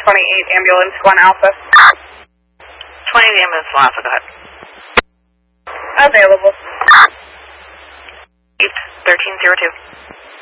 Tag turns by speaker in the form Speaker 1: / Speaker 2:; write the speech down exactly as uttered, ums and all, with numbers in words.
Speaker 1: twenty-eight, ambulance, one Alpha.
Speaker 2: twenty-eight, ambulance, one Alpha, go ahead.
Speaker 1: Available.
Speaker 2: thirteen zero two.